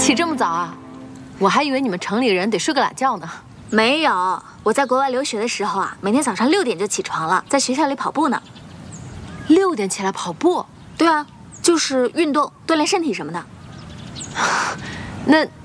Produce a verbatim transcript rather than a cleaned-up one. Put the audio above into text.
起这么早啊？我还以为你们城里人得睡个懒觉呢。 没有，我在国外留学的时候啊，每天早上六点就起床了，在学校里跑步呢。 六点起来跑步？ 对啊，就是运动锻炼身体什么的。 那